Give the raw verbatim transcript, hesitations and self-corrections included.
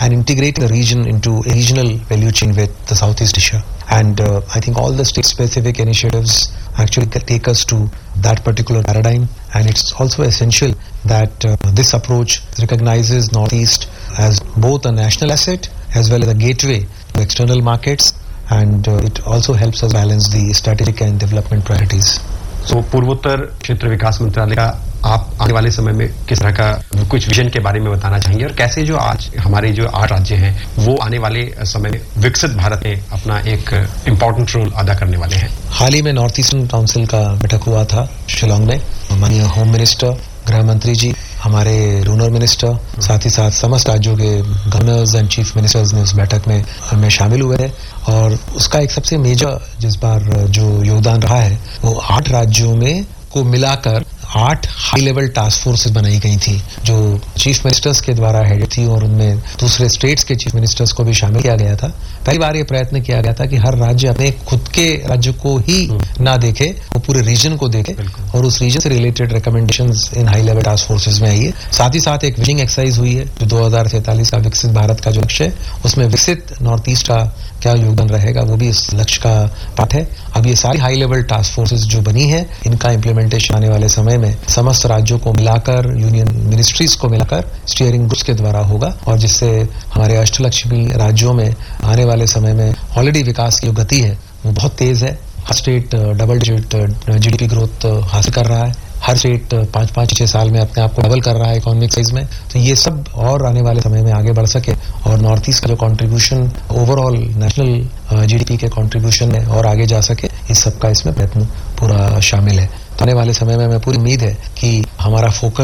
and integrate the region into a regional value chain with the Southeast Asia. And uh, I think all the state-specific initiatives actually take us to that particular paradigm, and it's also essential that uh, this approach recognizes Northeast as both a national asset as well as a gateway to external markets, and uh, it also helps us balance the strategic and development priorities. So, पूर्वोत्तर क्षेत्र विकास मंत्रालय का आप आने वाले समय में किस तरह का कुछ विजन के बारे में बताना चाहेंगे, और कैसे जो आज हमारे जो आठ राज्य हैं वो आने वाले समय में विकसित भारत में अपना एक इम्पोर्टेंट रोल अदा करने वाले हैं? हाल ही में नॉर्थ ईस्टर्न काउंसिल का बैठक हुआ था शिलोंग में. माननीय होम मिनिस्टर, गृह मंत्री जी, हमारे रूरल मिनिस्टर, साथ ही साथ समस्त राज्यों के गवर्नर्स एंड चीफ मिनिस्टर्स ने उस बैठक में में शामिल हुए हैं. और उसका एक सबसे मेजर जिस बार जो योगदान रहा है वो आठ राज्यों में को मिलाकर आठ हाई लेवल टास्क फोर्सेस बनाई गई थी जो चीफ मिनिस्टर्स के द्वारा हेड थी, और उनमें दूसरे स्टेट्स के चीफ मिनिस्टर्स को भी शामिल किया गया था. पहली बार ये प्रयत्न किया गया था कि हर राज्य अपने खुद के राज्य को ही ना देखे, वो पूरे रीजन को देखे और उस रीजन से रिलेटेड रिकमेंडेशंस इन हाई लेवल टास्क फोर्सेस में आई है. साथ ही साथ एक विजनिंग एक्सरसाइज हुई है जो दो हजार सैंतालीस का विकसित भारत का जो लक्ष्य है उसमें विकसित नॉर्थ ईस्ट का क्या योगदान रहेगा वो भी इस लक्ष्य का पार्ट है. अब ये सारी हाई लेवल टास्क फोर्सेस जो बनी है इनका इम्प्लीमेंटेशन आने वाले समय में समस्त राज्यों को मिलाकर, यूनियन मिनिस्ट्रीज को मिलाकर स्टीयरिंग ग्रुप्स के द्वारा होगा, और जिससे हमारे अष्टलक्ष्मी राज्यों में आने वाले समय में ऑलरेडी विकास की जो गति है वो बहुत तेज है. हर state double digit GDP growth हासिल कर रहा है, हर स्टेट पाँच पाँच छह साल में अपने आप को डबल कर रहा है इकोनॉमिक साइज में. तो ये सब और आने वाले समय में आगे बढ़ सके और नॉर्थ ईस्ट का जो कंट्रीब्यूशन ओवरऑल नेशनल जीडीपी के कंट्रीब्यूशन है और आगे जा सके, इस सब का इसमें प्रयत्न पूरा शामिल है. तो आने वाले समय में मैं पूरी उम्मीद है कि हमारा फोकस